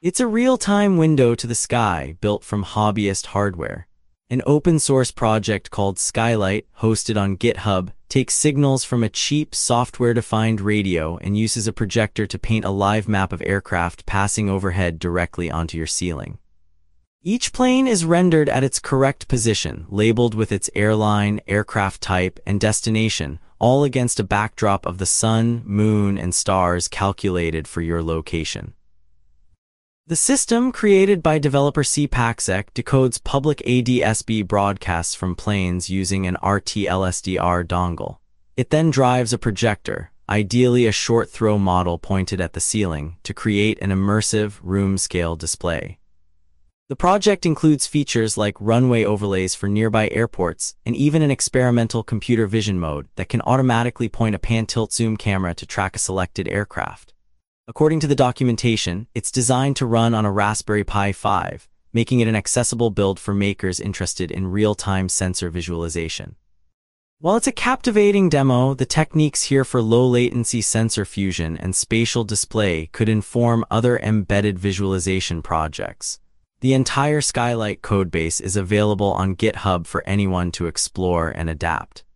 It's a real-time window to the sky built from hobbyist hardware. An open-source project called Skylight, hosted on GitHub, takes signals from a cheap, software-defined radio and uses a projector to paint a live map of aircraft passing overhead directly onto your ceiling. Each plane is rendered at its correct position, labeled with its airline, aircraft type, and destination, all against a backdrop of the sun, moon, and stars calculated for your location. The system, created by developer CPaxec, decodes public ADS-B broadcasts from planes using an RTLSDR dongle. It then drives a projector, ideally a short-throw model pointed at the ceiling, to create an immersive, room-scale display. The project includes features like runway overlays for nearby airports and even an experimental computer vision mode that can automatically point a pan-tilt-zoom camera to track a selected aircraft. According to the documentation, it's designed to run on a Raspberry Pi 5, making it an accessible build for makers interested in real-time sensor visualization. While it's a captivating demo, the techniques here for low-latency sensor fusion and spatial display could inform other embedded visualization projects. The entire Skylight codebase is available on GitHub for anyone to explore and adapt.